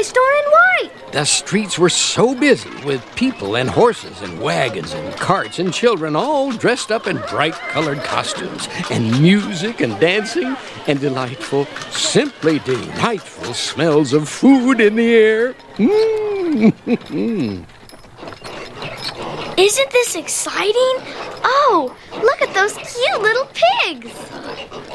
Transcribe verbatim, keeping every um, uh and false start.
store in white. The streets were so busy with people and horses and wagons and carts and children all dressed up in bright-colored costumes and music and dancing and delightful, simply delightful smells of food in the air. Mm. Isn't this exciting? Oh, look at those cute little pigs.